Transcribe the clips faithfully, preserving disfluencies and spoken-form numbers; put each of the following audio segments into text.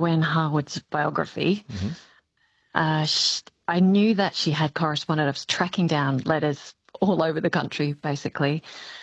Gwen Harwood's biography, Mm-hmm. uh, sh I knew that she had corresponded. I was tracking down letters all over the country, basically.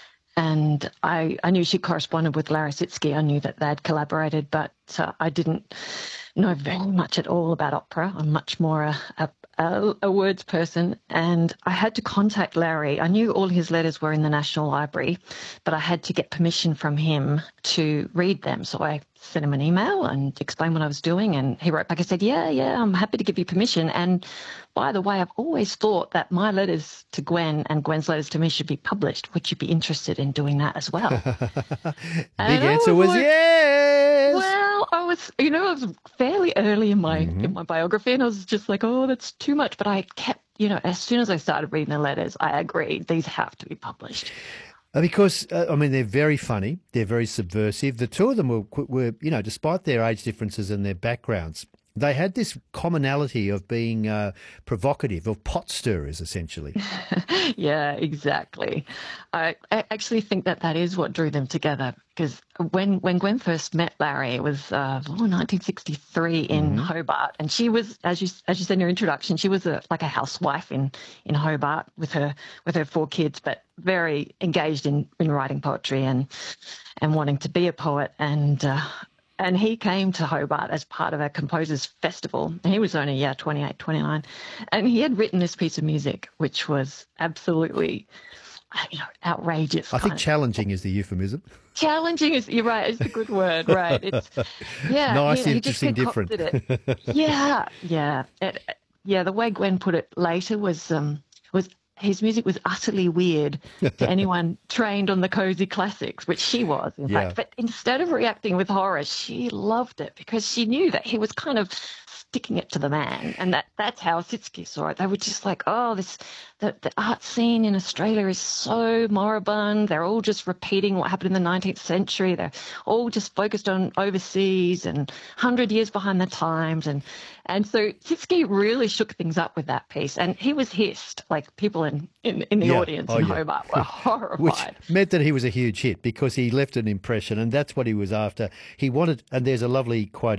And I, I knew she corresponded with Larry Sitzky. I knew that they'd collaborated, but uh, I didn't know very much at all about opera. I'm much more a, a, a, a words person. And I had to contact Larry. I knew all his letters were in the National Library, but I had to get permission from him to read them. So I sent him an email and explained what I was doing. And he wrote back and said, yeah, yeah, I'm happy to give you permission. And by the way, I've always thought that my letters to Gwen and Gwen's letters to me should be published. Would you be interested in doing that as well? The And big I answer was was like, yes. well, I was, you know, I was fairly early in my Mm-hmm. in my biography, and I was just like, oh, that's too much. But I kept, you know, as soon as I started reading the letters, I agreed these have to be published. Uh, Because, uh, I mean, they're very funny. They're very subversive. The two of them were, were, you know, despite their age differences and their backgrounds, they had this commonality of being uh, provocative, of pot stirrers, essentially. Yeah, exactly. I, I actually think that that is what drew them together, because when when Gwen first met Larry, it was uh, oh, nineteen sixty-three in Mm-hmm. Hobart, and she was, as you as you said in your introduction, she was a, like a housewife in in Hobart with her with her four kids, but very engaged in in writing poetry and and wanting to be a poet. And uh, and he came to Hobart as part of a composers festival. And he was only, yeah, twenty-eight, twenty-nine. And he had written this piece of music, which was absolutely, you know, outrageous. I think kind of- challenging is the euphemism. Challenging is, you're right, it's a good word, right? It's, yeah. Nice, he, he just interesting, different. concocted it. Yeah, yeah. It, yeah, the way Gwen put it later was, um, was his music was utterly weird to anyone trained on the cozy classics, which she was, in Yeah. fact. But instead of reacting with horror, she loved it because she knew that he was kind of sticking it to the man. And that that's how Sitzky saw it. They were just like, oh, this the, the art scene in Australia is so moribund. They're all just repeating what happened in the nineteenth century. They're all just focused on overseas and one hundred years behind the times. And and so Sitzky really shook things up with that piece. And he was hissed. Like, people in, in, in the Yeah. audience Oh, in yeah. Hobart were horrified. Which meant that he was a huge hit because he left an impression, and that's what he was after. He wanted, and there's a lovely quote